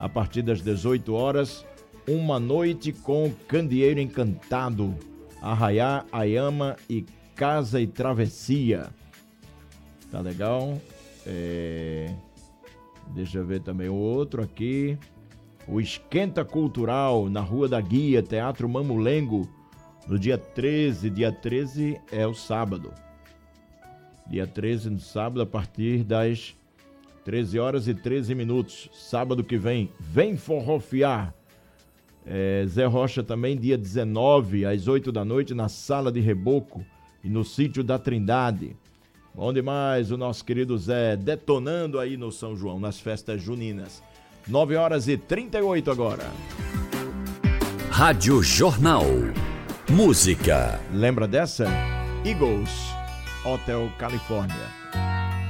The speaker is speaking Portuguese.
a partir das 18 horas, Uma Noite com Candeeiro Encantado, Arraiá, Ayama e Casa e Travessia. Tá legal? Deixa eu ver também o outro aqui. O Esquenta Cultural, na Rua da Guia, Teatro Mamulengo, no dia 13. Dia 13 é o sábado. Dia 13, no sábado, a partir das 13 horas e 13 minutos. Sábado que vem forrofiar. Zé Rocha também, dia 19, às 8 da noite, na Sala de Reboco e no Sítio da Trindade. Bom demais, o nosso querido Zé detonando aí no São João, nas festas juninas. 9 horas e 38 agora. Rádio Jornal. Música. Lembra dessa? Eagles, Hotel California.